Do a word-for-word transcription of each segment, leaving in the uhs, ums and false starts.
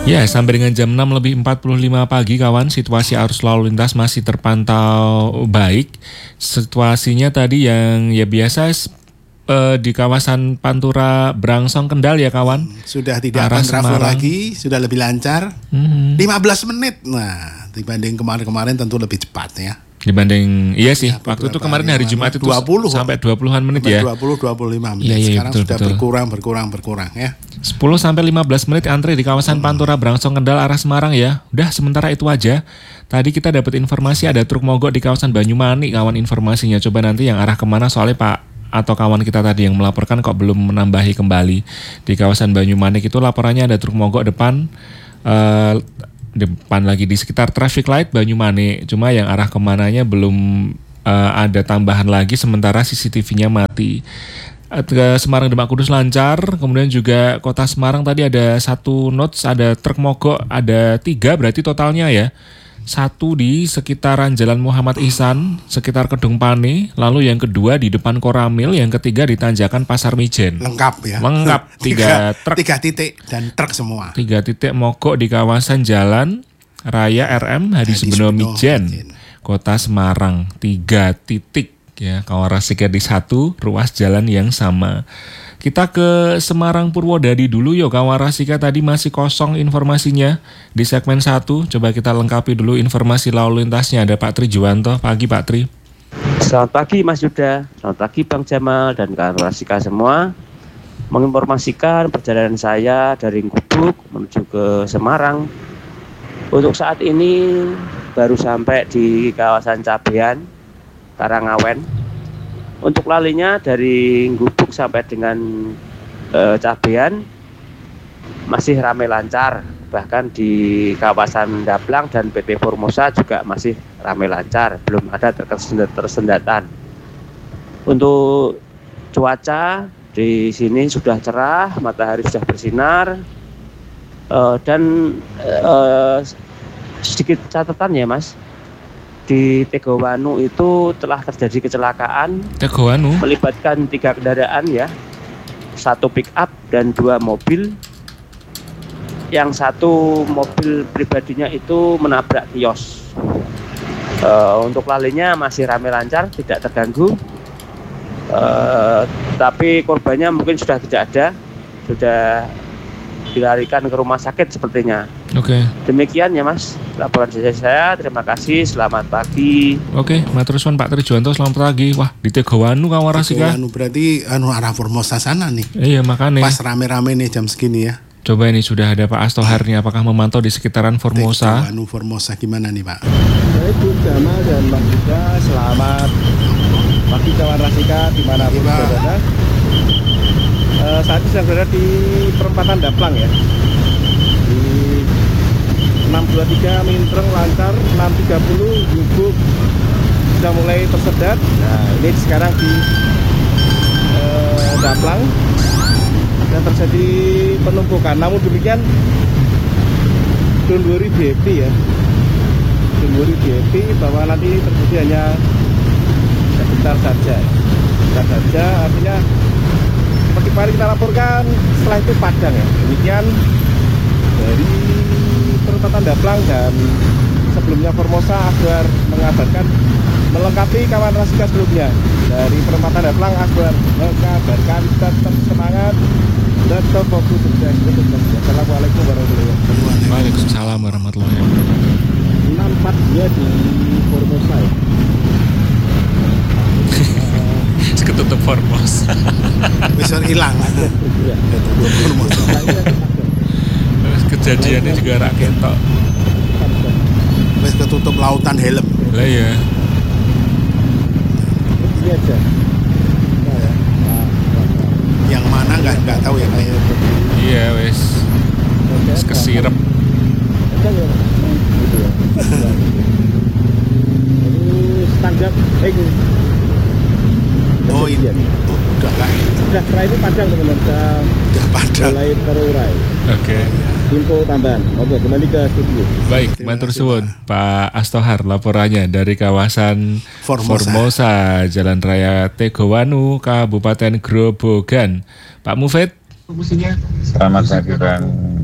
Ya, sampai dengan jam enam lebih empat puluh lima pagi kawan, situasi arus lalu lintas masih terpantau baik. Situasinya tadi yang ya biasa eh, di kawasan Pantura Brangsong Kendal ya kawan. Sudah tidak Arah kontraflow Semarang. lagi, sudah lebih lancar. Mhm. lima belas menit. Nah, dibanding kemarin-kemarin tentu lebih cepat ya. Dibanding, iya sih, Ya, waktu itu beberapa kemarin hari hari Jumat itu dua puluh sampai dua puluhan menit ya. dua puluh dua puluh lima menit. Iya, iya, Sekarang betul, sudah betul. berkurang, berkurang, berkurang ya. sepuluh sampai lima belas menit antre di kawasan Pantura Brangsong Kendal arah Semarang ya. Udah sementara itu aja. Tadi kita dapat informasi ada truk mogok di kawasan Banyumanik kawan informasinya. Coba nanti yang arah kemana soalnya Pak atau kawan kita tadi yang melaporkan kok belum menambahi kembali. Di kawasan Banyumanik itu laporannya ada truk mogok depan eh, depan lagi di sekitar traffic light Banyumanik. Cuma yang arah kemananya belum eh, ada tambahan lagi sementara C C T V-nya mati. Ke Semarang Demak Kudus lancar, kemudian juga kota Semarang tadi ada satu notes, ada truk mogok, ada tiga berarti totalnya ya. Satu di sekitaran Jalan Muhammad Ihsan, sekitar Kedung Pane, lalu yang kedua di depan Koramil, yang ketiga di Tanjakan Pasar Mijen. Lengkap ya. Lengkap, tiga truk. Tiga titik dan truk semua. Tiga titik mogok di kawasan Jalan Raya R M Hadi Subeno Mijen, Kota Semarang. Tiga titik. Ya, Kawarasika di satu ruas jalan yang sama. Kita ke Semarang Purwodadi dulu yuk. Kawarasika tadi masih kosong informasinya di segmen satu. Coba kita lengkapi dulu informasi lalu lintasnya. Ada Pak Tri Juwanto. Pagi Pak Tri. Selamat pagi Mas Yuda, selamat pagi Bang Jamal dan Kawarasika semua. Menginformasikan perjalanan saya dari Gubuk menuju ke Semarang. Untuk saat ini baru sampai di kawasan Cabean, Karangawen. Untuk lalinya dari Gubuk sampai dengan e, Cabean masih ramai lancar. Bahkan di kawasan Dablang dan P T Formosa juga masih ramai lancar. Belum ada tersendatan. Untuk cuaca di sini sudah cerah, matahari sudah bersinar. E, dan e, sedikit catatan ya Mas. Di Tegowanu itu telah terjadi kecelakaan Tegowanu melibatkan tiga kendaraan ya, satu pick up dan dua mobil. Yang satu mobil pribadinya itu menabrak kios. E, untuk lalinya masih ramai lancar, tidak terganggu. E, tapi korbannya mungkin sudah tidak ada, sudah dilarikan ke rumah sakit sepertinya. Oke. Okay. Demikian ya Mas, laporan dari saya. Terima kasih, selamat pagi. Oke, okay, matur suwun Pak Tri Juwanto, selamat pagi. Wah, di Tegowanu Kawarasika. Tegowanu berarti anu arah Formosa sana nih. Iya, makanya. Pas rame-rame nih jam segini ya. Coba ini sudah ada Pak Astohar nih, apakah memantau di sekitaran Formosa? Tegowanu Formosa gimana nih Pak? Baik Bu Jamal dan Bang Yuda, selamat pagi Kawarasika dimanapun Iya, berada. Uh, saat ini sedang berada di perempatan Dablang ya, di enam dua tiga Mintreng lancar, enam tiga puluh Gubuk sudah mulai tersedat. Nah ini sekarang di uh, Dablang dan terjadi penumpukan. Namun demikian don't worry baby ya, don't worry baby bahwa nanti terjadi hanya sebentar saja, sebentar saja artinya seperti kemarin kita laporkan, setelah itu padang ya. Demikian dari perempatan Dablang dan sebelumnya Formosa Akbar mengabarkan melengkapi kawan Rasika sebelumnya. Dari perempatan Dablang Akbar mengabarkan tetap semangat, tetap fokus sukses. Assalamualaikum warahmatullahi wabarakatuh. Waalaikumsalam warahmatullahi wabarakatuh. Nampaknya di Formosa ya. Ketutup Formosa. Besar hilang. Iya. Formosa. Kejadiannya juga rakyat tok. Wes ketutup lautan helm. Lah ya. Ini aja. Nah, ya. Nah, Yang mana nggak nggak tahu ya kayak. Iya wes. Wes kesirep. Kan ya. Gitu ya. Ini standar eh Oh ini oh, udah nggak sudah setelah ini padang teman-teman, sudah udah padang. mulai terurai. Oke. Info tambahan. Oke, kembali ke studio. Baik, Terima matur kasih, suwun Pak Astohar laporannya dari kawasan Formosa. Formosa, Jalan Raya Tegowanu, Kabupaten Grobogan. Pak Mufid. Selamat pagi Bang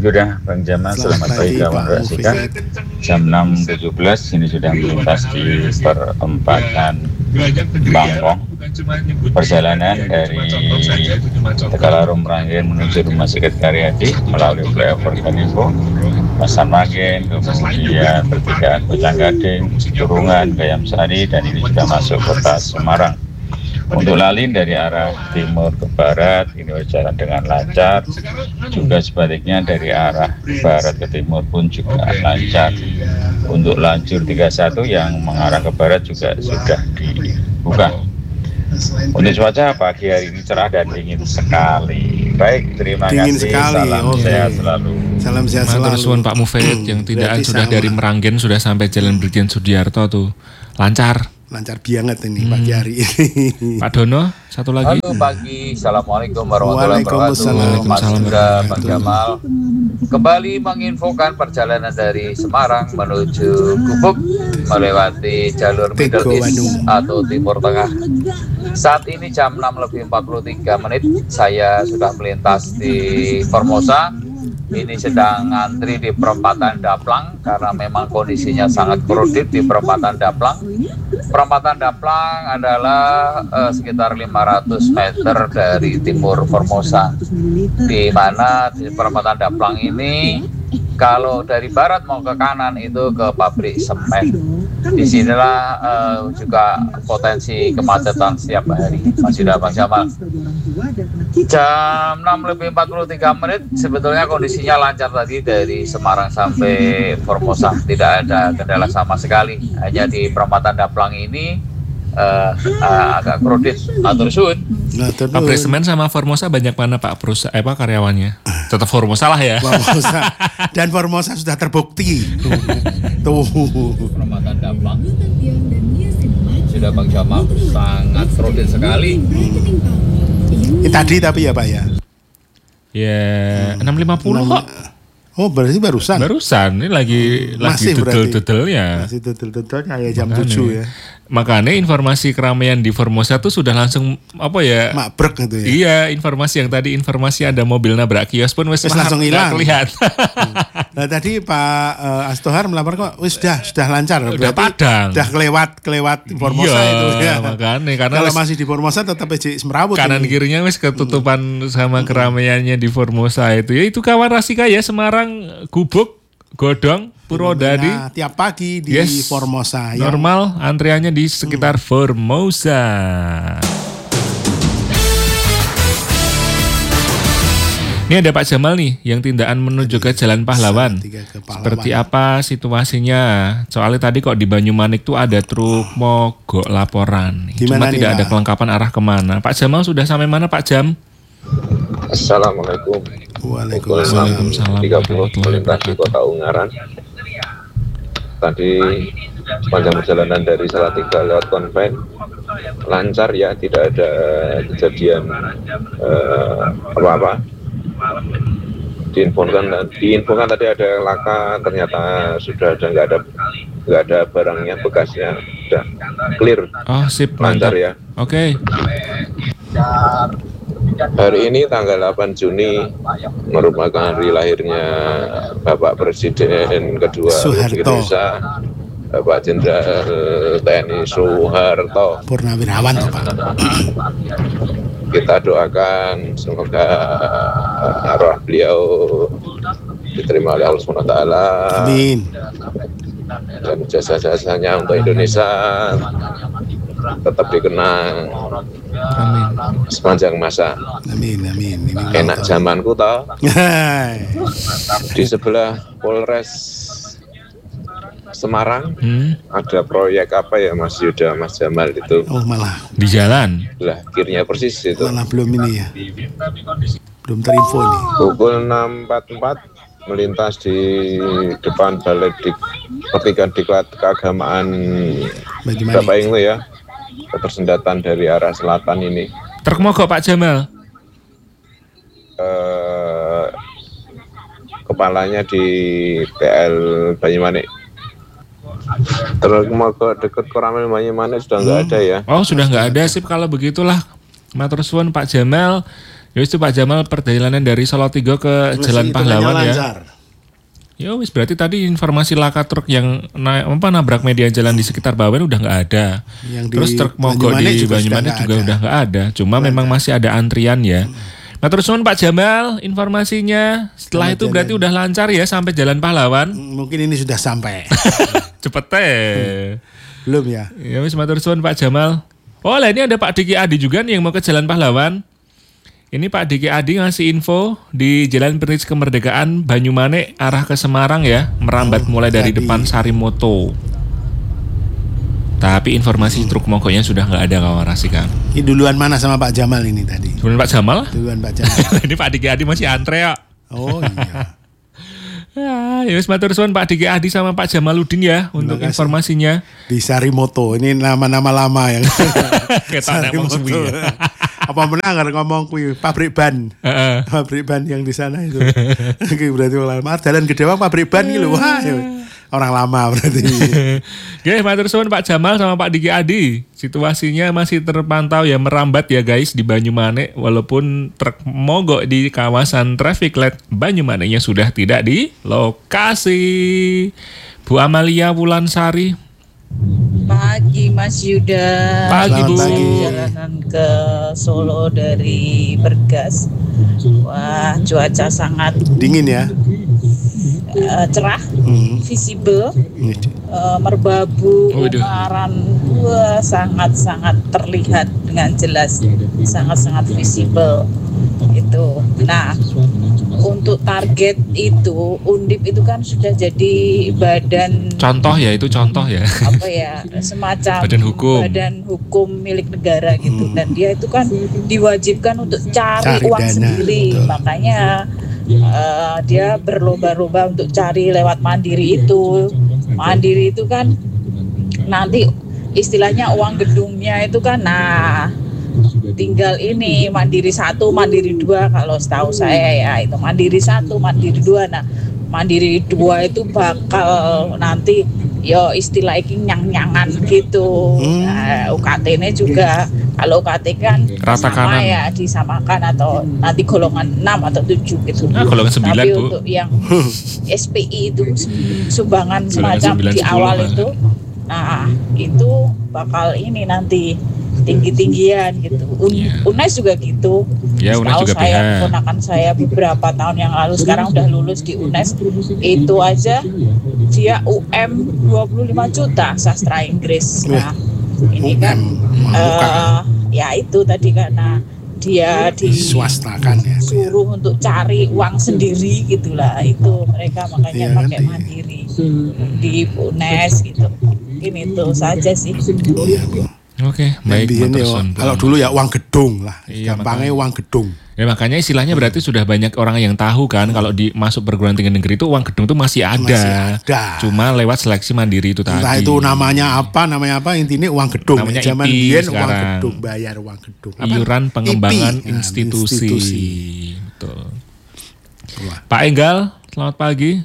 Sudah Bang Jamal, selamat, selamat pagi kawan Rasika. Jam enam tujuh belas ini sudah melintas di perempatan Bangkong. Perjalanan dari Tegalarung Meranggen menuju Rumah Sakit Karyadi melalui flyover Kanivo, Pasar Magen, kemudian pertigaan Bojang Gading, Turungan, Gayam Sari, dan ini sudah masuk kota Semarang. Untuk lalin dari arah timur ke barat ini berjalan dengan lancar, juga sebaliknya dari arah barat ke timur pun juga lancar. Untuk lajur tiga puluh satu yang mengarah ke barat juga sudah dibuka. Untuk cuaca pagi hari ini cerah dan dingin sekali. Baik, terima dingin kasih. Sekali. Salam Oke. sehat selalu. Salam sehat Matur selalu. suwun Pak Mufid yang tidak sudah sama. dari Meranggen sudah sampai Jalan Brigjen Sudiarto tuh. Lancar. Lancar banget ini hmm. pagi hari ini. Pak Dono, satu lagi. Halo pagi, assalamualaikum warahmatullahi wabarakatuh. Waalaikumsalam. Mas Yuda, Bang Jamal. Kembali menginfokan perjalanan dari Semarang menuju Gubuk melewati jalur Middle East atau Timur Tengah. Saat ini jam enam lebih empat puluh tiga menit, saya sudah melintas di Formosa. Ini sedang ngantri di perempatan Daplang karena memang kondisinya sangat krodit di perempatan Daplang. Perempatan Daplang adalah uh, sekitar lima ratus meter dari timur Formosa, di mana di perempatan Daplang ini kalau dari barat mau ke kanan itu ke pabrik semen. Disinilah uh, juga potensi kemacetan setiap hari. Masih ada Bang Jamal. Jam enam lebih empat puluh tiga menit sebetulnya kondisinya lancar tadi dari Semarang sampai Formosa, tidak ada kendala sama sekali. Hanya di perempatan Daplang ini uh, uh, agak krodit. Atur suwun. Pabrik semen sama Formosa banyak mana Pak perusahaan eh, Pak karyawannya? Tetap Formosa lah ya. Formosa. Dan Formosa sudah terbukti. Tuh. Perempatan Daplang sudah Bang Jamal sangat krodit sekali. Ini tadi tapi ya Pak ya. Ya enam lima puluh kok. Oh berarti barusan. Barusan ini lagi lagi dudel-dudelnya. Masih dudel-dudelnya ya jam tujuh ya. Makanya informasi keramaian di Formosa tuh sudah langsung apa ya? Mabrek gitu ya. Iya, informasi yang tadi informasi ada mobil nabrak kios pun wis langsung hilang. Kelihatan. Nah tadi Pak uh, Astohar melapor kok wis sudah sudah lancar. Udah padang. Udah kelewat kelewat Formosa iya, itu ya. Makanya karena kalau wis, masih di Formosa tetap aja semrawut. Kanan ini. kirinya wis ketutupan hmm. sama keramaiannya di Formosa itu. Ya itu kawan Rasika ya, Semarang, Gubuk, Godong, Purwodadi. Nah, tiap pagi di yes, Formosa. Normal yang... antriannya di sekitar hmm. Formosa. Ini ada Pak Jamal nih yang tindakan menuju ke Jalan Pahlawan. ke Pahlawan. Seperti apa situasinya? Soalnya tadi kok di Banyumanik tuh ada truk mogok laporan. Cuma nih, tidak Pak? Ada kelengkapan arah kemana. Pak Jamal sudah sampai mana Pak Jam? Assalamualaikum. Waalaikumsalam. tiga puluh melintas di Kota Ungaran. Tadi sepanjang perjalanan dari Salatiga lewat Konven lancar ya, tidak ada kejadian uh, apa-apa. Diinfokan, diinfokan tadi ada laka, ternyata sudah ada nggak ada nggak ada barangnya, bekasnya sudah clear. Oh sip, lancar ya. Oke. Okay. Hari ini tanggal delapan Juni merupakan hari lahirnya Bapak Presiden kedua Republik Indonesia, Bapak Jenderal T N I Soeharto. Purnawirawan Pak. Kita doakan semoga arwah beliau diterima oleh Allah subhanahu wa taala. Amin. Dan jasa-jasanya untuk Indonesia tetap dikenang. Amin. Sepanjang masa. Amin, amin. Ini enak zamanku toh. Di sebelah Polres Semarang hmm. ada proyek apa ya Mas Yuda, Mas Jamal itu? Oh malah di jalan. Lah kirinya persis itu. Malah belum ini ya. Belum terinfo ini. Pukul enam empat puluh empat melintas di depan Balai Dik Pertigaan Diklat Keagamaan Bapak Inglo ya. Ketersendatan dari arah selatan ini. Truk mogok Pak Jamal. Uh, kepalanya di P L Banyumanik. Truk mogok dekat Koramil Banyumanik sudah nggak hmm. ada ya. Oh sudah nggak ada, sip kalau begitulah. Matur suwun Pak Jamal. Ya itu Pak Jamal, perjalanan dari Salatiga ke Masih Jalan Pahlawan ya. lancar. Ya wis berarti tadi informasi laka truk yang na- apa nabrak media jalan di sekitar Bawen udah nggak ada. Yang di Terus truk mogok Banyumanik di juga Banyumanik sudah juga nggak udah nggak ada. Cuma Nggak memang ada. masih ada antrian ya. Nah terus Pak Jamal informasinya setelah Selamat itu berarti jalan. udah lancar ya sampai Jalan Pahlawan. Mungkin ini sudah sampai. Cepet teh. Belum ya? Ya wis matur suwun Pak Jamal. Oh lah ini ada Pak Diki Adi juga nih yang mau ke Jalan Pahlawan. Ini Pak Diki Adi ngasih info di Jalan Perintis Kemerdekaan Banyumanik arah ke Semarang ya, merambat Oh, mulai dari tadi. depan Sarimoto. Tapi informasi truk mogoknya sudah nggak ada kawan Rasikan. Ini duluan mana sama Pak Jamal ini tadi? Kemudian Pak Jamal, Duluan Pak Jamal. ini Pak Diki Adi masih antre ya. Oh iya. Ya, ya wis matur suwun Pak Diki Adi sama Pak Jamaludin ya untuk kasih. informasinya. Di Sarimoto. Ini nama-nama lama yang Kita nek wong suwi ya. Apa menang kan ngomong kui pabrik ban. Heeh. Pabrik ban yang di sana itu. Iki berarti orang lama. Jalan Gede Wang pabrik ban gitu. Wah, ya. Orang lama berarti. Oke, matur suwun Pak Jamal sama Pak Diki Adi. Situasinya masih terpantau ya merambat ya guys di Banyumanik walaupun truk mogok di kawasan traffic light Banyumaniknya sudah tidak di lokasi. Bu Amalia Wulansari. Pagi Mas Yuda. Pagi, Bu. Selamat pagi. Perjalanan ke Solo dari Bergas. Wah, cuaca sangat Dingin ya. eh, cerah, Hmm. visible, Ini. eh, merbabu, Waduh. Ungaran. Wah, sangat-sangat terlihat dengan jelas, sangat-sangat visible itu. Nah, untuk target itu Undip itu kan sudah jadi badan Contoh ya itu contoh ya. apa ya semacam Badan hukum. badan hukum milik negara gitu, dan dia itu kan diwajibkan untuk cari, Cari uang dana, sendiri, betul. makanya eh, dia berlomba-lomba untuk cari lewat mandiri itu. Mandiri itu kan nanti istilahnya uang gedungnya itu kan, nah tinggal ini mandiri satu, mandiri dua kalau setahu saya ya, itu mandiri satu, mandiri dua. Nah mandiri dua itu bakal nanti yo istilah ini nyang-nyangan gitu. Hmm. Nah, U K T-nya juga kalau U K T kan Rata sama kanan. ya, disamakan atau nanti golongan enam atau tujuh gitu. Nah, golongan sembilan, Tapi Bu. untuk yang S P I itu sumbangan Golongan semacam sembilan, di sepuluh, awal Pak. itu, nah itu bakal ini nanti tinggi-tinggian gitu. Un, Iya. UNES juga gitu. Ya, UNES Setahu juga saya, P H. ponakan saya beberapa tahun yang lalu sekarang udah lulus di UNES. Itu aja dia U M dua puluh lima juta sastra Inggris. Nah, ini kan eh, ya itu tadi karena dia Diswastakan ya. disuruh untuk cari uang sendiri gitulah, itu mereka makanya Iya, pakai nanti. mandiri di UNES gitu. Mungkin itu saja sih. Iya, Bu. Oke, baik. Biyen matur ya, suwun, Bu. kalau dulu ya uang gedung lah. Iya, Gampangnya makanya. uang gedung. Ya makanya istilahnya berarti sudah banyak orang yang tahu kan kalau di masuk perguruan tinggi negeri itu uang gedung tuh masih ada. Masih ada. Cuma lewat seleksi mandiri itu tadi. Entah itu namanya apa, namanya apa, intinya uang gedung. Namanya Zaman I P I biyen uang sekarang. gedung, bayar uang gedung. Apa? Iuran pengembangan I P I. Nah, institusi. institusi. Betul. Wah. Pak Enggal, selamat pagi.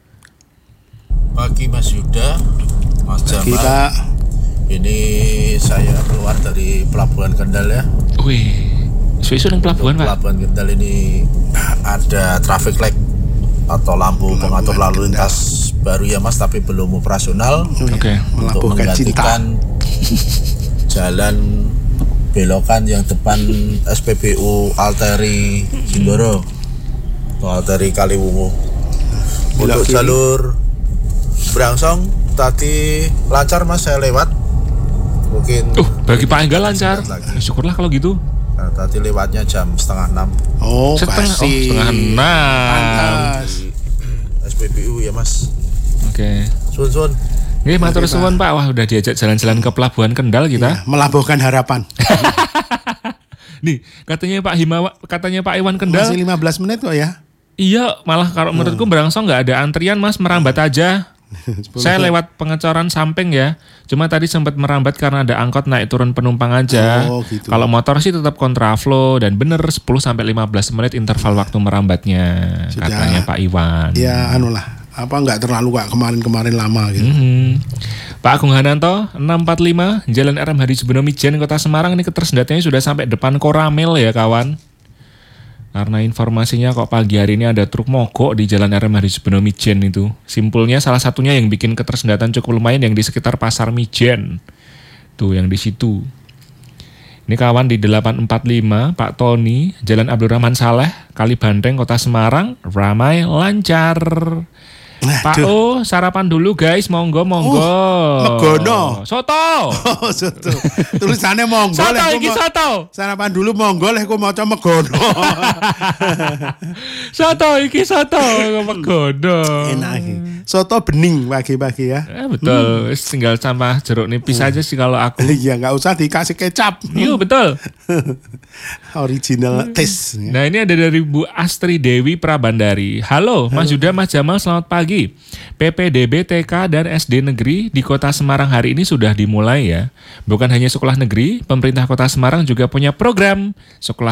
Pagi Mas Yuda, Mas Jamal. Kita Ini saya keluar dari Pelabuhan Kendal ya. Wih, isu-isu yang pelabuhan Pak. Pelabuhan Kendal ini ada traffic light atau lampu pengatur lalu lintas baru ya Mas, tapi belum operasional Oke. untuk melabuhkan cinta. menggantikan jalan belokan yang depan S P B U Alteri Sindoro atau Alteri Kaliwungu. Belok Untuk kiri. jalur Brangsong tadi lancar Mas, saya lewat. Mungkin Uh, bagi Pak Enggal lancar. Lagi. Ya, syukurlah kalau gitu. Nah, tadi lewatnya jam setengah enam Oh, Setengah, oh, pasti. setengah enam. Pantas. di S P B U ya Mas. Oke. Sun Sun. Oke, matur suwun Pak. Wah, udah diajak jalan-jalan ke Pelabuhan Kendal kita. Ya, melabuhkan harapan. Nih, katanya Pak Himawa, katanya Pak Iwan Kendal. Masih lima belas menit kok ya. Iya, malah kalau menurutku Brangsong nggak ada antrian Mas, merambat aja. Saya lewat pengecoran samping ya. Cuma tadi sempat merambat karena ada angkot naik turun penumpang aja. Oh, gitu. Kalau motor sih tetap kontraflow dan bener sepuluh sampai lima belas menit interval waktu merambatnya, Sudah. katanya Pak Iwan. Ya, anu lah. Apa nggak terlalu kak kemarin-kemarin lama gitu. Mhm. Pak Agung Hananto enam empat lima Jalan R M Hadi Subono Mijen Kota Semarang ini ketersendatnya sudah sampai depan Koramil ya kawan. Karena informasinya kok pagi hari ini ada truk mogok di Jalan R M Harisubono Mijen itu. Simpulnya salah satunya yang bikin ketersendatan cukup lumayan yang di sekitar Pasar Mijen. Tuh yang di situ. Ini kawan di delapan empat lima, Pak Tony, Jalan Abdul Rahman Saleh, Kalibanteng, Kota Semarang, ramai lancar. Pak O, sarapan dulu guys, monggo monggo. Uh, megono. Soto. Oh, soto. Tulisannya monggo Soto leh. iki soto. Sarapan dulu monggo leh ku maca megono. Soto iki soto megono. Enak iki. Soto bening pagi-pagi ya. Eh, betul. Hmm. Tinggal tambah jeruk nipis hmm. aja sih kalau aku. Iya, enggak usah dikasih kecap. Iya, betul. Original taste. Nah, ini ada dari Bu Astri Dewi Prabandari. Halo, Mas Yuda, Mas Jamal, selamat pagi. P P D B T K dan S D negeri di Kota Semarang hari ini sudah dimulai ya. Bukan hanya sekolah negeri, pemerintah Kota Semarang juga punya program sekolah